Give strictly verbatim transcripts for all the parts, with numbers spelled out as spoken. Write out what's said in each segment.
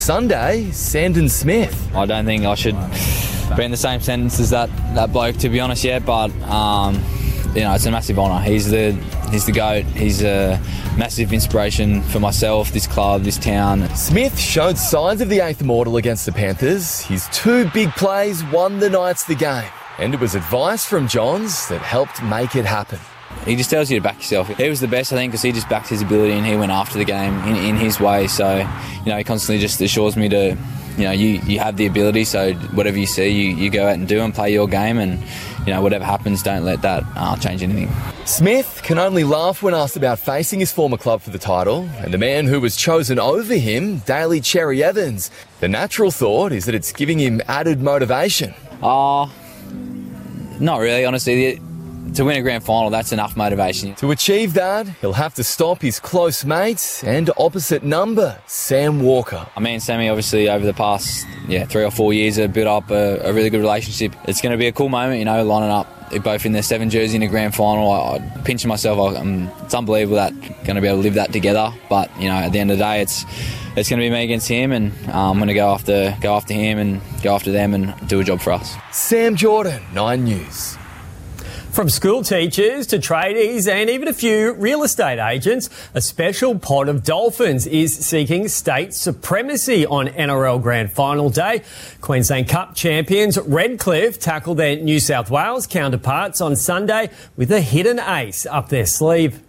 Sunday, Sandon Smith. I don't think I should be in the same sentence as that, that bloke, to be honest, yet, but um, you know, it's a massive honour. He's the he's the GOAT. He's a massive inspiration for myself, this club, this town. Smith showed signs of the eighth immortal against the Panthers. His two big plays won the Knights the game, and it was advice from Johns that helped make it happen. He just tells you to back yourself. He was the best, I think, because he just backed his ability and he went after the game in, in his way. So, you know, he constantly just assures me to, you know, you, you have the ability, so whatever you see, you, you go out and do and play your game, and, you know, whatever happens, don't let that uh, change anything. Smith can only laugh when asked about facing his former club for the title, and the man who was chosen over him, Daly Cherry Evans. The natural thought is that it's giving him added motivation. Uh, not really, honestly. To win a grand final, that's enough motivation. To achieve that, he'll have to stop his close mates and opposite number, Sam Walker. I mean, Sammy, obviously, over the past yeah three or four years, have built up a, a really good relationship. It's going to be a cool moment, you know, lining up both in their seven jersey in a grand final. I, I pinch myself. I, um, it's unbelievable that going to be able to live that together. But, you know, at the end of the day, it's it's going to be me against him, and um, I'm going to go after go after him and go after them and do a job for us. Sam Jordan, Nine News. From school teachers to tradies and even a few real estate agents, a special pod of Dolphins is seeking state supremacy on N R L Grand Final Day. Queensland Cup champions Redcliffe tackle their New South Wales counterparts on Sunday with a hidden ace up their sleeve.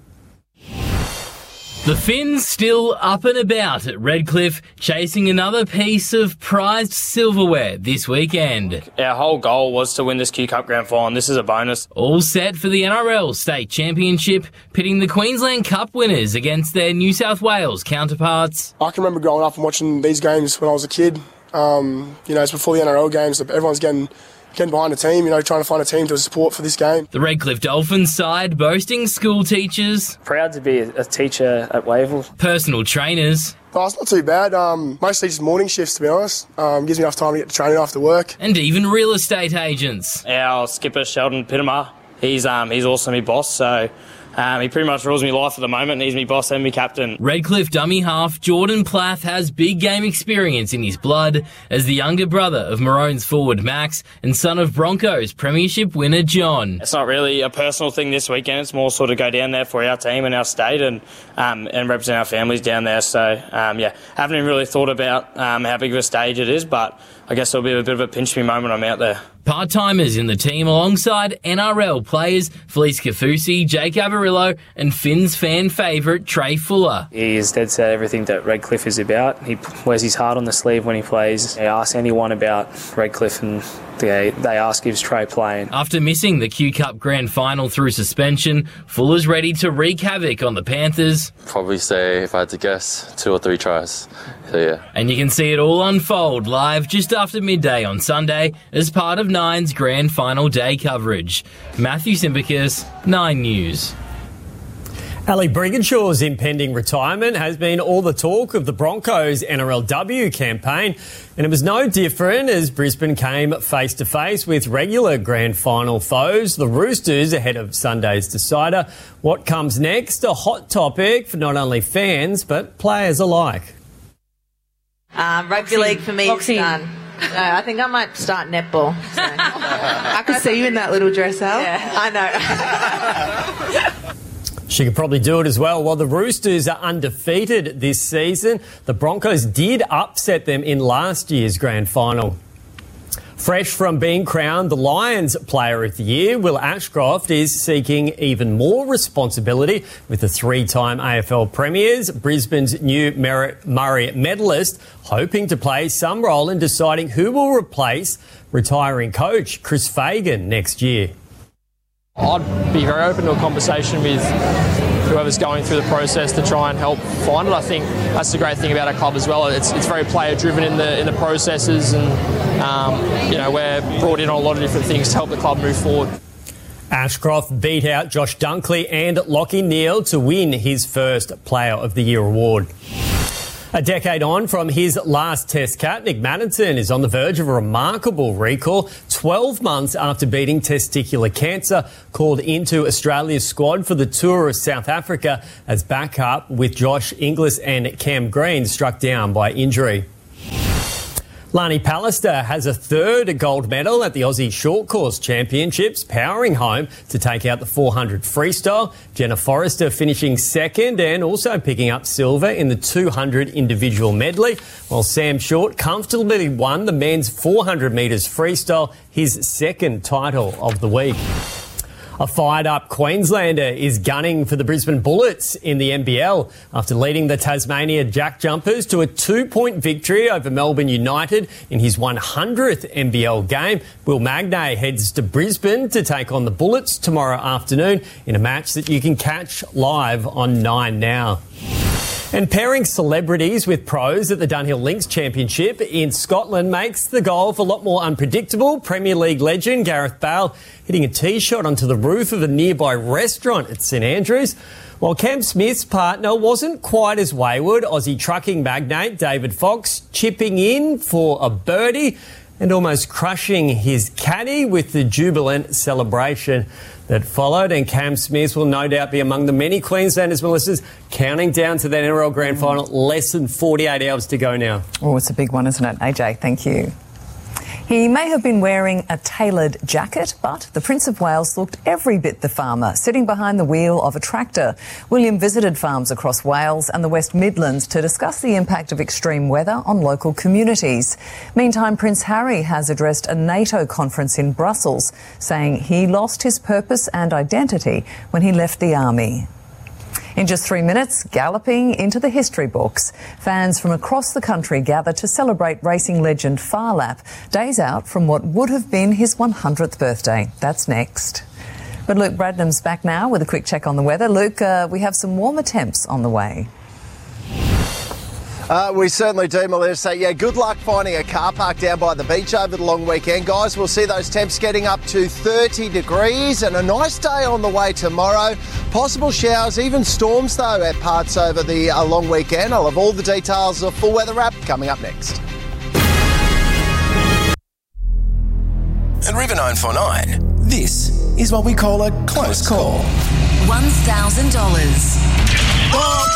The Finns still up and about at Redcliffe, chasing another piece of prized silverware this weekend. Our whole goal was to win this Q Cup Grand Final. This is a bonus. All set for the N R L State Championship, pitting the Queensland Cup winners against their New South Wales counterparts. I can remember growing up and watching these games when I was a kid. Um, you know, it's before the N R L games. Everyone's getting... getting behind a team, you know, trying to find a team to support for this game. The Redcliffe Dolphins side boasting school teachers. Proud to be a teacher at Wavell. Personal trainers. Oh, it's not too bad. Um, mostly just morning shifts, to be honest. Um, gives me enough time to get to training after work. And even real estate agents. Our skipper, Sheldon Pittimer, he's, um, he's also my boss, so... Um, he pretty much rules me life at the moment, and he's my boss and my captain. Redcliffe dummy half Jordan Plath has big game experience in his blood as the younger brother of Maroons forward Max and son of Broncos premiership winner John. It's not really a personal thing this weekend. It's more sort of go down there for our team and our state and um, and represent our families down there. So, um, yeah, haven't even really thought about um, how big of a stage it is, but I guess it'll be a bit of a pinch me moment I'm out there. Part-timers in the team alongside N R L players Felice Kafusi, Jake Avarillo and Finn's fan favourite Trey Fuller. He is dead set everything that Redcliffe is about. He wears his heart on the sleeve when he plays. They ask anyone about Redcliffe and they, they ask if Trey playing. After missing the Q Cup Grand Final through suspension, Fuller's ready to wreak havoc on the Panthers. Probably say, if I had to guess, two or three tries. So, yeah. And you can see it all unfold live just after midday on Sunday as part of Nine's Grand Final Day coverage. Matthew Simbacus, Nine News. Ali Briganshaw's impending retirement has been all the talk of the Broncos' N R L W campaign, and it was no different as Brisbane came face-to-face with regular grand final foes, the Roosters, ahead of Sunday's decider. What comes next? A hot topic for not only fans but players alike. Um, rugby league for me is done. No, I think I might start netball. So. I could see you in that little dress, Al. Yeah, I know. She could probably do it as well. While the Roosters are undefeated this season, the Broncos did upset them in last year's grand final. Fresh from being crowned the Lions Player of the Year, Will Ashcroft is seeking even more responsibility with the three-time A F L Premiers, Brisbane's new Murray medalist, hoping to play some role in deciding who will replace retiring coach Chris Fagan next year. I'd be very open to a conversation with whoever's going through the process to try and help find it. I think that's the great thing about our club as well. It's it's very player driven in the in the processes, and um, you know, we're brought in on a lot of different things to help the club move forward. Ashcroft beat out Josh Dunkley and Lachie Neale to win his first Player of the Year award. A decade on from his last Test cap, Nick Maddinson is on the verge of a remarkable recall. twelve months after beating testicular cancer, called into Australia's squad for the tour of South Africa as backup with Josh Inglis and Cam Green struck down by injury. Lani Pallister has a third gold medal at the Aussie Short Course Championships, powering home to take out the four hundred freestyle. Jenna Forrester finishing second and also picking up silver in the two hundred individual medley, while Sam Short comfortably won the men's four hundred metres freestyle, his second title of the week. A fired-up Queenslander is gunning for the Brisbane Bullets in the N B L after leading the Tasmania Jack Jumpers to a two-point victory over Melbourne United in his one hundredth N B L game. Will Magnay heads to Brisbane to take on the Bullets tomorrow afternoon in a match that you can catch live on Nine Now. And pairing celebrities with pros at the Dunhill Links Championship in Scotland makes the golf a lot more unpredictable. Premier League legend Gareth Bale hitting a tee shot onto the roof of a nearby restaurant at St Andrews, while Cam Smith's partner wasn't quite as wayward. Aussie trucking magnate David Fox chipping in for a birdie and almost crushing his caddy with the jubilant celebration that followed. And Cam Smith will no doubt be among the many Queenslanders, Melissa's, counting down to that N R L Grand Final. Less than forty-eight hours to go now. Oh, it's a big one, isn't it? A J, thank you. He may have been wearing a tailored jacket, but the Prince of Wales looked every bit the farmer, sitting behind the wheel of a tractor. William visited farms across Wales and the West Midlands to discuss the impact of extreme weather on local communities. Meantime, Prince Harry has addressed a NATO conference in Brussels, saying he lost his purpose and identity when he left the army. In just three minutes, galloping into the history books, fans from across the country gather to celebrate racing legend Phar Lap, days out from what would have been his one hundredth birthday. That's next. But Luke Bradnam's back now with a quick check on the weather. Luke, uh, we have some warmer temps on the way. Uh, we certainly do, Melissa. Yeah, good luck finding a car park down by the beach over the long weekend, guys. We'll see those temps getting up to thirty degrees and a nice day on the way tomorrow. Possible showers, even storms, though, at parts over the uh, long weekend. I'll have all the details of Full Weather Wrap coming up next. At River nine four nine, this is what we call a close call. one thousand dollars. Oh,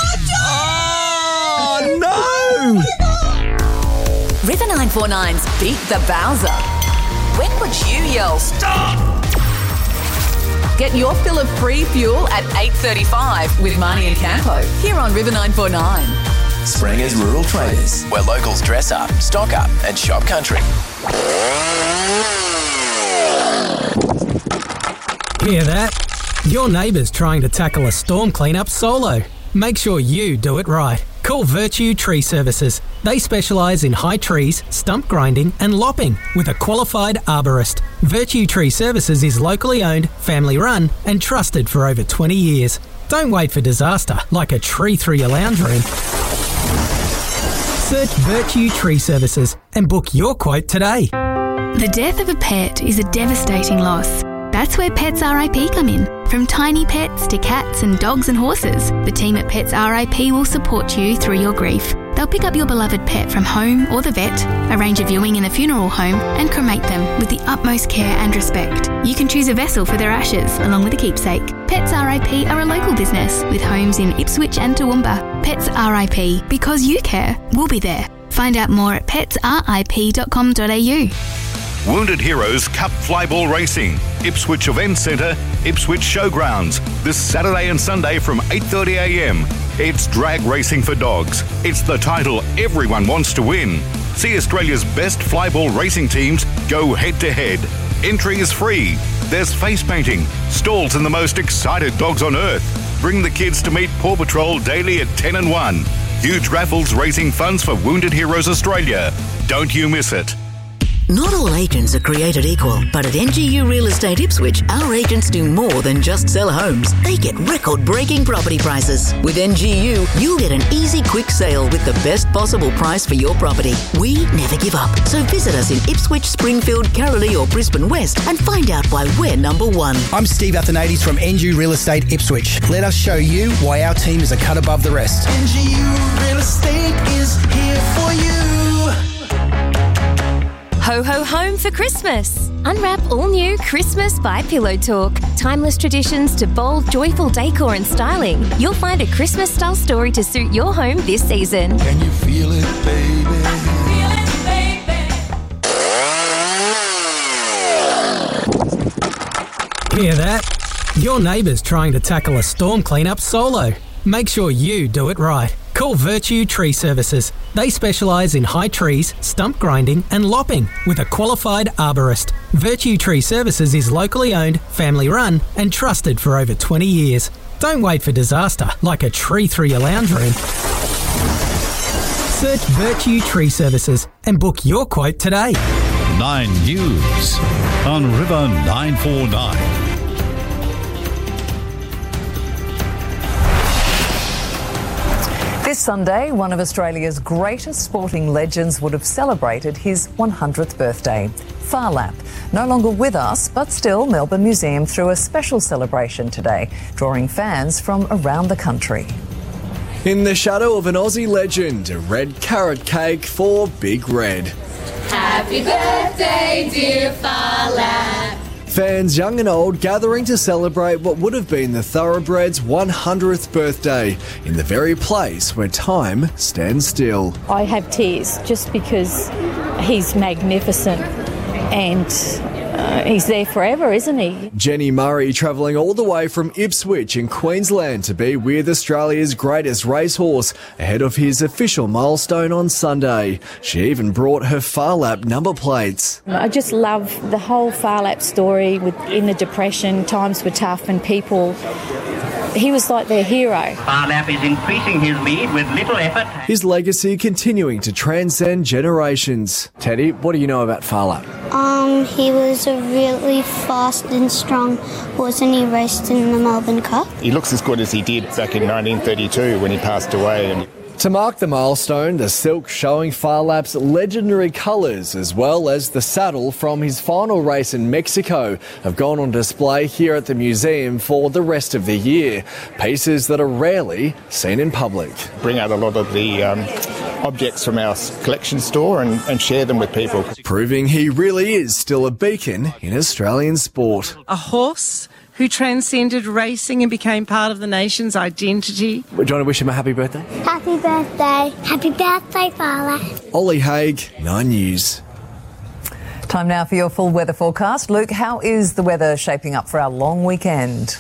no! River nine four nine's Beat the Bowser. When would you yell, stop? Get your fill of free fuel at eight thirty-five with Marnie and Campo here on River nine four nine. Springer's Rural Traders, where locals dress up, stock up and shop country. Hear that? Your neighbour's trying to tackle a storm cleanup solo. Make sure you do it right. Call Virtue Tree Services. They specialise in high trees, stump grinding and lopping with a qualified arborist. Virtue Tree Services is locally owned, family run and trusted for over twenty years. Don't wait for disaster like a tree through your lounge room. Search Virtue Tree Services and book your quote today. The death of a pet is a devastating loss. That's where Pets R I P come in. From tiny pets to cats and dogs and horses, the team at Pets R I P will support you through your grief. They'll pick up your beloved pet from home or the vet, arrange a viewing in a funeral home, and cremate them with the utmost care and respect. You can choose a vessel for their ashes, along with a keepsake. Pets R I P are a local business with homes in Ipswich and Toowoomba. Pets R I P, because you care, we'll be there. Find out more at pets r i p dot com dot a u. Wounded Heroes Cup Flyball Racing, Ipswich Event Centre, Ipswich Showgrounds, this Saturday and Sunday from eight thirty a m. It's drag racing for dogs. It's the title everyone wants to win. See Australia's best flyball racing teams go head-to-head. Entry is free. There's face painting, stalls and the most excited dogs on earth. Bring the kids to meet Paw Patrol daily at ten and one. Huge raffles raising funds for Wounded Heroes Australia. Don't you miss it. Not all agents are created equal, but at N G U Real Estate Ipswich, our agents do more than just sell homes. They get record-breaking property prices. With N G U, you'll get an easy, quick sale with the best possible price for your property. We never give up, so visit us in Ipswich, Springfield, Karralee or Brisbane West and find out why we're number one. I'm Steve Athanades from N G U Real Estate Ipswich. Let us show you why our team is a cut above the rest. N G U Real Estate is here for you. Ho Ho Home for Christmas. Unwrap all new Christmas by Pillow Talk. Timeless traditions to bold, joyful decor and styling. You'll find a Christmas-style story to suit your home this season. Can you feel it, baby? Feel it, baby. Hear that? Your neighbour's trying to tackle a storm cleanup solo. Make sure you do it right. Call Virtue Tree Services. They specialise in high trees, stump grinding and lopping with a qualified arborist. Virtue Tree Services is locally owned, family run and trusted for over twenty years. Don't wait for disaster like a tree through your lounge room. Search Virtue Tree Services and book your quote today. Nine News on River nine four nine. This Sunday, one of Australia's greatest sporting legends would have celebrated his one hundredth birthday. Phar Lap, no longer with us, but still Melbourne Museum threw a special celebration today, drawing fans from around the country. In the shadow of an Aussie legend, a red carrot cake for Big Red. Happy birthday, dear Phar Lap. Fans young and old gathering to celebrate what would have been the Thoroughbred's one hundredth birthday in the very place where time stands still. I have tears just because he's magnificent and uh, he's there forever, isn't he? Jenny Murray travelling all the way from Ipswich in Queensland to be with Australia's greatest racehorse ahead of his official milestone on Sunday. She even brought her Phar Lap number plates. I just love the whole Phar Lap story. With, in the Depression, times were tough and people... He was like their hero. Phar Lap is increasing his lead with little effort. His legacy continuing to transcend generations. Teddy, what do you know about Phar Lap? Um, he was a really fast and strong horse and he raced in the Melbourne Cup. He looks as good as he did back in nineteen thirty-two when he passed away. And to mark the milestone, the silk showing Phar Lap's legendary colours as well as the saddle from his final race in Mexico have gone on display here at the museum for the rest of the year. Pieces that are rarely seen in public. Bring out a lot of the um, objects from our collection store and, and share them with people. Proving he really is still a beacon in Australian sport. A horse who transcended racing and became part of the nation's identity. Do you want to wish him a happy birthday? Happy birthday. Happy birthday, Phar Lap. Ollie Haig, Nine News. Time now for your full weather forecast. Luke, how is the weather shaping up for our long weekend?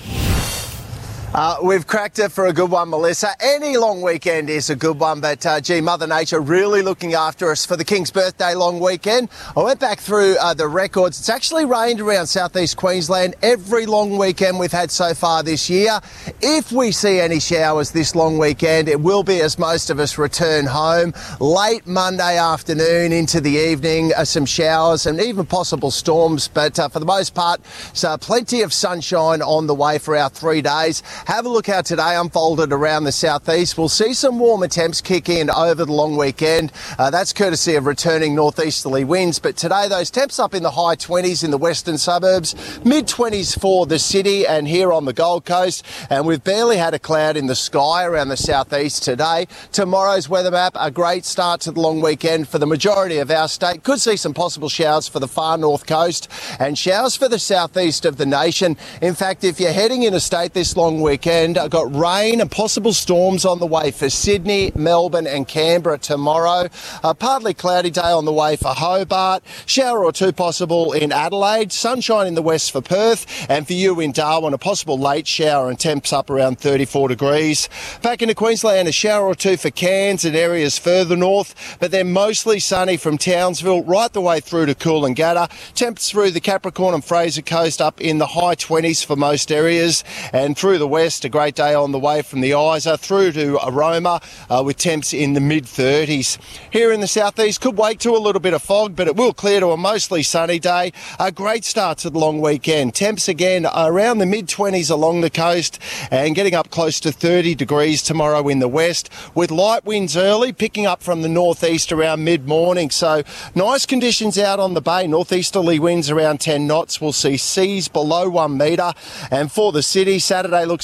Uh, we've cracked it for a good one, Melissa. Any long weekend is a good one, but uh, gee, Mother Nature really looking after us for the King's birthday long weekend. I went back through uh, the records. It's actually rained around southeast Queensland every long weekend we've had so far this year. If we see any showers this long weekend, it will be as most of us return home. Late Monday afternoon into the evening, uh, some showers and even possible storms, but uh, for the most part, so plenty of sunshine on the way for our three days. Have a look how today unfolded around the southeast. We'll see some warmer temps kick in over the long weekend. Uh, that's courtesy of returning northeasterly winds. But today, those temps up in the high twenties in the western suburbs, mid twenties for the city and here on the Gold Coast. And we've barely had a cloud in the sky around the southeast today. Tomorrow's weather map, a great start to the long weekend for the majority of our state. Could see some possible showers for the far north coast and showers for the southeast of the nation. In fact, if you're heading interstate this long weekend, Weekend. I've got rain and possible storms on the way for Sydney, Melbourne and Canberra tomorrow. A partly cloudy day on the way for Hobart. Shower or two possible in Adelaide. Sunshine in the west for Perth. And for you in Darwin, a possible late shower and temps up around thirty-four degrees. Back into Queensland, a shower or two for Cairns and areas further north. But they're mostly sunny from Townsville right the way through to Coolangatta. Temps through the Capricorn and Fraser Coast up in the high twenties for most areas. And through the west, a great day on the way from the Isa through to Aroma uh, with temps in the mid thirties. Here in the southeast, could wake to a little bit of fog, but it will clear to a mostly sunny day. A great start to the long weekend. Temps again around the mid twenties along the coast and getting up close to thirty degrees tomorrow in the west with light winds early, picking up from the northeast around mid-morning. So nice conditions out on the bay. Northeasterly winds around ten knots. We'll see seas below one metre. And for the city, Saturday looks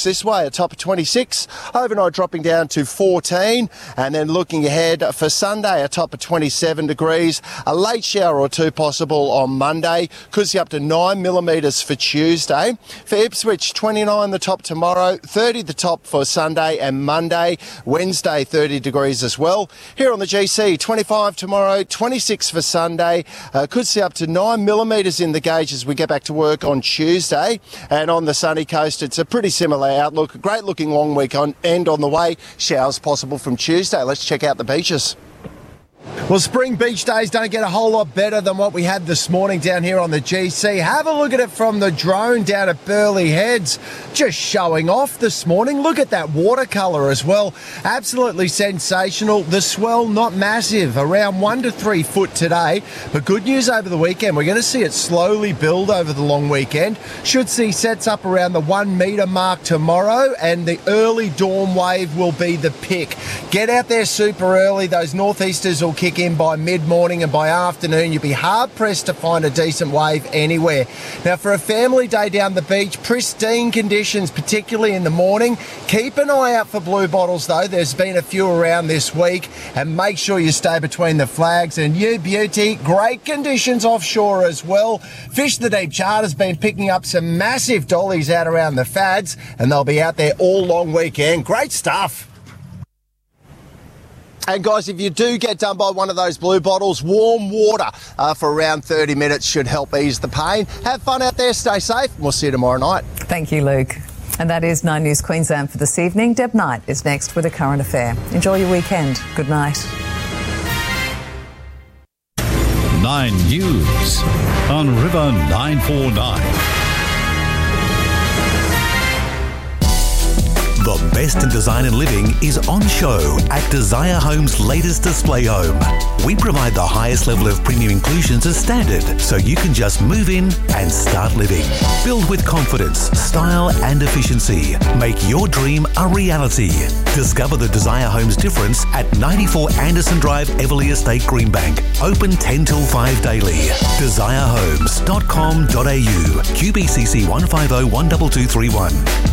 this way, a top of twenty-six. Overnight dropping down to fourteen. And then looking ahead for Sunday, a top of twenty-seven degrees. A late shower or two possible on Monday. Could see up to nine millimetres for Tuesday. For Ipswich, twenty-nine the top tomorrow, thirty the top for Sunday and Monday. Wednesday, thirty degrees as well. Here on the G C, twenty-five tomorrow, twenty-six for Sunday. Uh, could see up to nine millimetres in the gauge as we get back to work on Tuesday. And on the sunny coast, it's a pretty similar outlook. Great looking long weekend on the way. Showers possible from Tuesday. Let's check out the beaches. Well, spring beach days don't get a whole lot better than what we had this morning down here on the G C. Have a look at it from the drone down at Burleigh Heads. Just showing off this morning. Look at that watercolour as well. Absolutely sensational. The swell not massive, around one to three foot today. But good news over the weekend. We're going to see it slowly build over the long weekend. Should see sets up around the one metre mark tomorrow, and the early dawn wave will be the pick. Get out there super early. Those northeasters will kick in by mid-morning, and by afternoon you'll be hard-pressed to find a decent wave anywhere. Now, for a family day down the beach, pristine conditions, particularly in the morning. Keep an eye out for blue bottles, though. There's been a few around this week, and make sure you stay between the flags. And you beauty, great conditions offshore as well. Fish the Deep Charter's been picking up some massive dollies out around the Fads, and they'll be out there all long weekend. Great stuff. And guys, if you do get done by one of those blue bottles, warm water uh, for around thirty minutes should help ease the pain. Have fun out there, stay safe, and we'll see you tomorrow night. Thank you, Luke. And that is Nine News Queensland for this evening. Deb Knight is next with a current affair. Enjoy your weekend. Good night. Nine News on River nine four nine. The best in design and living is on show at Desire Home's latest display home. We provide the highest level of premium inclusions as standard, so you can just move in and start living. Build with confidence, style and efficiency. Make your dream a reality. Discover the Desire Home's difference at ninety-four Anderson Drive, Everleigh Estate, Greenbank. Open ten till five daily. desire homes dot com dot a u. Q B C C one five zero one two two three one.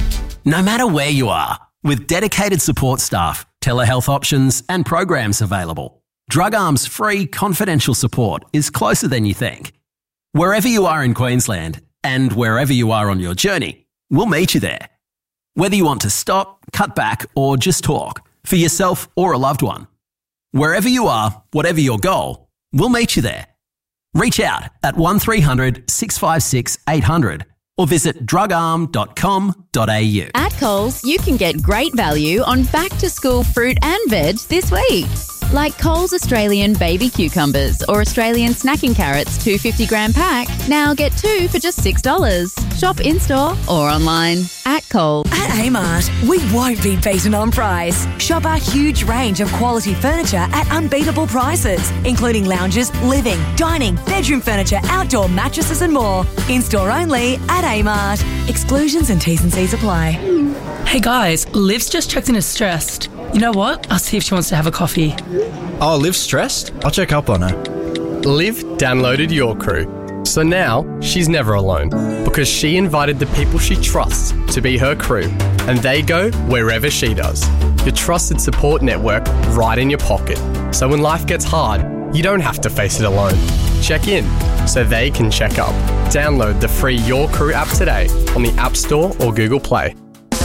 No matter where you are, with dedicated support staff, telehealth options and programs available, Drug Arm's free confidential support is closer than you think. Wherever you are in Queensland and wherever you are on your journey, we'll meet you there. Whether you want to stop, cut back or just talk, for yourself or a loved one. Wherever you are, whatever your goal, we'll meet you there. Reach out at one three hundred six five six eight hundred or visit drug arm dot com dot a u. At Coles, you can get great value on back-to-school fruit and veg this week. Like Coles Australian baby cucumbers or Australian snacking carrots, two fifty gram pack. Now get two for just six dollars. Shop in-store or online. At Coles. At Amart, we won't be beaten on price. Shop our huge range of quality furniture at unbeatable prices, including lounges, living, dining, bedroom furniture, outdoor mattresses and more. In-store only at Amart. Exclusions and T's and C's apply. Hey guys, Liv's just checked in as stressed. You know what? I'll see if she wants to have a coffee. Oh, Liv's stressed? I'll check up on her. Liv downloaded Your Crew. So now she's never alone because she invited the people she trusts to be her crew, and they go wherever she does. Your trusted support network right in your pocket. So when life gets hard, you don't have to face it alone. Check in so they can check up. Download the free Your Crew app today on the App Store or Google Play.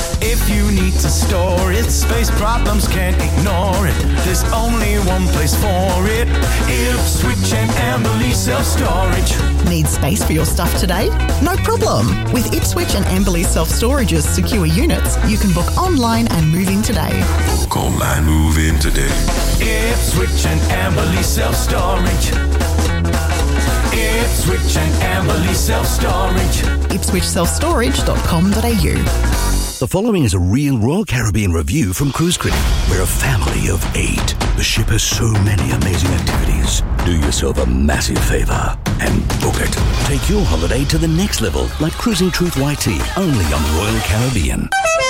If you need to store it, space problems can't ignore it. There's only one place for it. Ipswich and Amberley Self-Storage. Need space for your stuff today? No problem. With Ipswich and Amberley Self-Storage's secure units, you can book online and move in today. Book online, move in today. Ipswich and Amberley Self-Storage. Ipswich and Amberley Self-Storage. ipswich self storage dot com dot a u. The following is a real Royal Caribbean review from Cruise Critic. We're a family of eight. The ship has so many amazing activities. Do yourself a massive favour and book it. Take your holiday to the next level, like cruising Truth Y T, only on Royal Caribbean.